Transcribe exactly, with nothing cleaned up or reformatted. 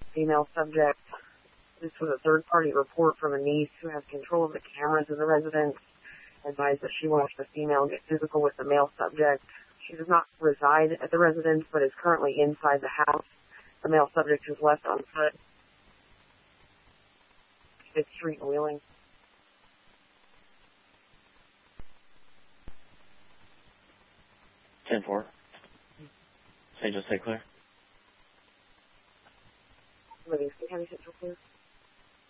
female subject. This was a third-party report from a niece who has control of the cameras in the residence, advised that she watched the female get physical with the male subject. She does not reside at the residence, but is currently inside the house. The male subject is left on foot. fifth Street in Wheeling. ten four. Saint Jose Claire. Livingston County Central, please.